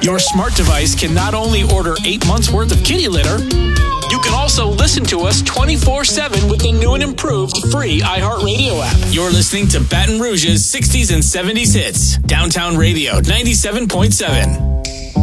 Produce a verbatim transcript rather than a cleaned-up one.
Your smart device can not only order eight months worth of kitty litter, you can also listen to us twenty-four seven with the new and improved free iHeartRadio app. You're listening to Baton Rouge's sixties and seventies hits. Downtown Radio ninety-seven point seven.